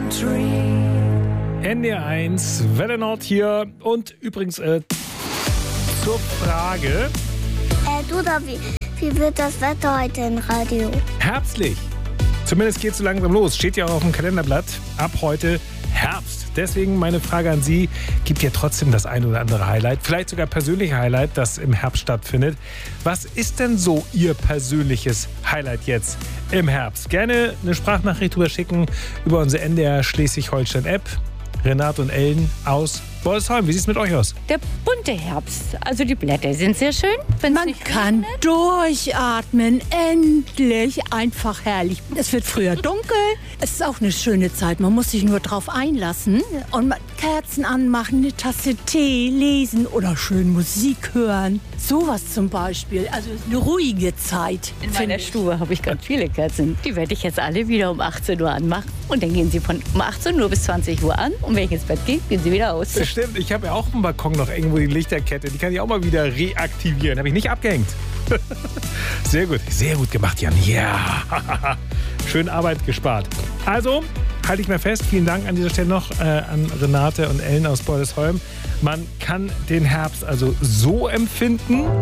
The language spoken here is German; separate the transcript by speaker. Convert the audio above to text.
Speaker 1: NDR1, Welle Nord hier. Und übrigens zur Frage.
Speaker 2: Du, Davi, wie wird das Wetter heute im Radio?
Speaker 1: Herbstlich. Zumindest geht es so langsam los. Steht ja auch auf dem Kalenderblatt. Ab heute Herbst. Deswegen meine Frage an Sie. Gibt ja trotzdem das ein oder andere Highlight, vielleicht sogar persönliche Highlight, das im Herbst stattfindet. Was ist denn so Ihr persönliches Highlight jetzt im Herbst? Gerne eine Sprachnachricht drüber schicken über unsere NDR Schleswig-Holstein-App. Renate und Ellen aus Bollesheim. Wie sieht es mit euch aus?
Speaker 3: Der bunte Herbst. Also die Blätter sind sehr schön.
Speaker 4: Man kann durchatmen. Endlich. Einfach herrlich. Es wird früher dunkel. Es ist auch eine schöne Zeit. Man muss sich nur drauf einlassen. Und Kerzen anmachen, eine Tasse Tee, lesen oder schön Musik hören. Sowas zum Beispiel. Also eine ruhige Zeit.
Speaker 3: In meiner Stube habe ich ganz viele Kerzen. Die werde ich jetzt alle wieder um 18 Uhr anmachen. Und dann gehen sie von um 18 Uhr bis 20 Uhr an. Und wenn ich ins Bett gehe, gehen sie wieder aus.
Speaker 1: Stimmt, ich habe ja auch im Balkon noch irgendwo die Lichterkette. Die kann ich auch mal wieder reaktivieren. Habe ich nicht abgehängt. Sehr gut gemacht, Jan. Ja, schön Arbeit gespart. Also, halte ich mal fest. Vielen Dank an dieser Stelle noch an Renate und Ellen aus Bollesheim. Man kann den Herbst also so empfinden.